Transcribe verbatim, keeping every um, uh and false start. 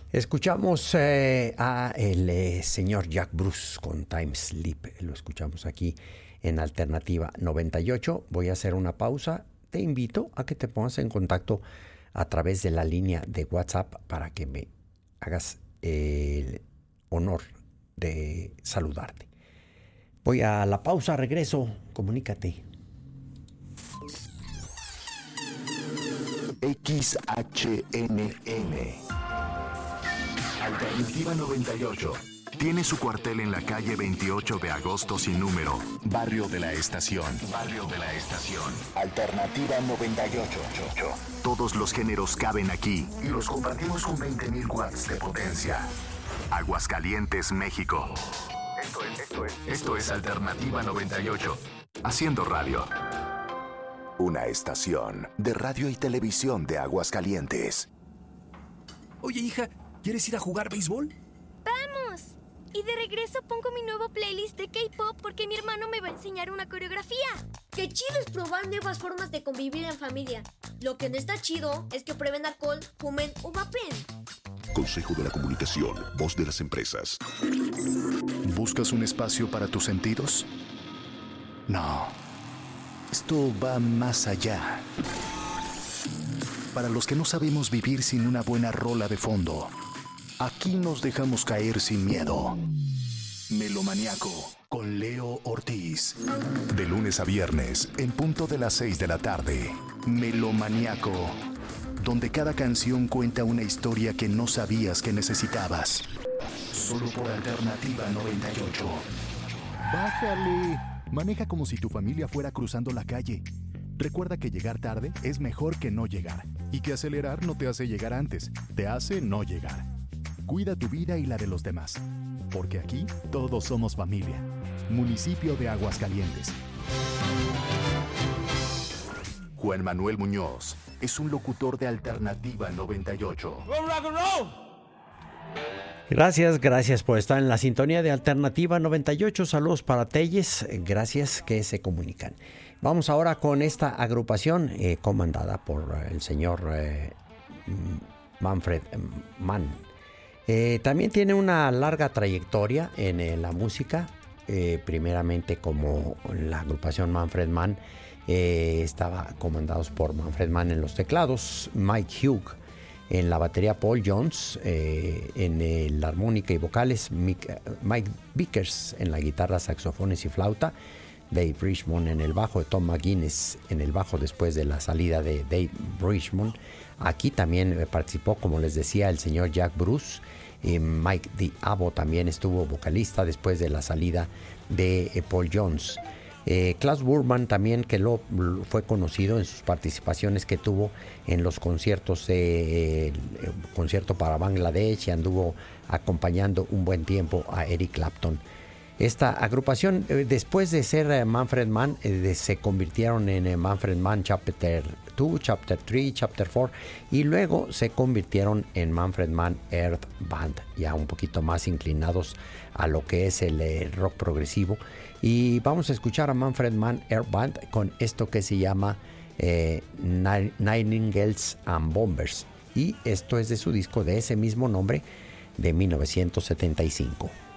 Escuchamos eh, a el eh, señor Jack Bruce con Time Sleep. Lo escuchamos aquí en Alternativa noventa y ocho. Voy a hacer una pausa. Te invito a que te pongas en contacto a través de la línea de WhatsApp para que me hagas el honor de saludarte. Voy a la pausa, regreso. Comunícate. X H N N Alternativa noventa y ocho. Tiene su cuartel en la calle veintiocho de agosto sin número, Barrio de la Estación. Barrio de la Estación. Alternativa noventa y ocho. Todos los géneros caben aquí y los compartimos con veinte mil watts de potencia. Aguascalientes, México. Esto es, esto es, esto es Alternativa noventa y ocho. Haciendo radio. Una estación de radio y televisión de Aguascalientes. Oye, hija, ¿quieres ir a jugar béisbol? ¡Vamos! Y de regreso pongo mi nuevo playlist de K-pop porque mi hermano me va a enseñar una coreografía. ¡Qué chido es probar nuevas formas de convivir en familia! Lo que no está chido es que prueben alcohol, fumen o vapen. Consejo de la Comunicación, voz de las empresas. ¿Buscas un espacio para tus sentidos? No. Esto va más allá. Para los que no sabemos vivir sin una buena rola de fondo, aquí nos dejamos caer sin miedo. Melomaniaco con Leo Ortiz. De lunes a viernes, en punto de las seis de la tarde. Melomaniaco, donde cada canción cuenta una historia que no sabías que necesitabas. Solo por Alternativa noventa y ocho. ¡Bájale! Maneja como si tu familia fuera cruzando la calle. Recuerda que llegar tarde es mejor que no llegar. Y que acelerar no te hace llegar antes, te hace no llegar. Cuida tu vida y la de los demás. Porque aquí todos somos familia. Municipio de Aguascalientes. Juan Manuel Muñoz es un locutor de Alternativa noventa y ocho. Gracias, gracias por estar en la sintonía de Alternativa noventa y ocho. Saludos para Telles, gracias que se comunican. Vamos ahora con esta agrupación eh, comandada por el señor eh, Manfred Mann. Eh, también tiene una larga trayectoria en eh, la música, eh, primeramente como la agrupación Manfred Mann. Eh, estaba comandados por Manfred Mann en los teclados, Mike Hugh en la batería, Paul Jones eh, en eh, la armónica y vocales, Mick, Mike Vickers en la guitarra, saxofones y flauta, Dave Richmond en el bajo, Tom McGuinness en el bajo después de la salida de Dave Richmond. Aquí también participó, como les decía, el señor Jack Bruce. Eh, Mike Diabo también estuvo vocalista después de la salida de eh, Paul Jones. Eh, Klaus Burman también, que lo, lo fue conocido en sus participaciones que tuvo en los conciertos, eh, el, el concierto para Bangladesh, y anduvo acompañando un buen tiempo a Eric Clapton. Esta agrupación, eh, después de ser eh, Manfred Mann, eh, de, se convirtieron en eh, Manfred Mann Chapter dos, Chapter tres, Chapter cuatro, y luego se convirtieron en Manfred Mann Earth Band, ya un poquito más inclinados a lo que es el eh, rock progresivo. Y vamos a escuchar a Manfred Mann Earth Band con esto que se llama eh, Nightingales and Bombers, y esto es de su disco de ese mismo nombre de mil novecientos setenta y cinco.